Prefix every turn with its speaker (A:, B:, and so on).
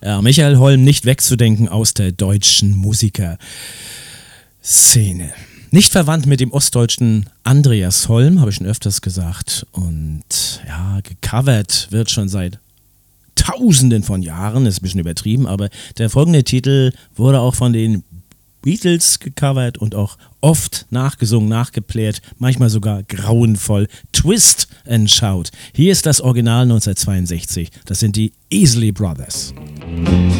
A: Ja, Michael Holm nicht wegzudenken aus der deutschen Musikerszene. Nicht verwandt mit dem ostdeutschen Andreas Holm, habe ich schon öfters gesagt. Und ja, gecovert wird schon seit Tausenden von Jahren, ist ein bisschen übertrieben, aber der folgende Titel wurde auch von den Beatles gecovert und auch oft nachgesungen, nachgeplärt, manchmal sogar grauenvoll. Twist and Shout. Hier ist das Original 1962. Das sind die Isley Brothers.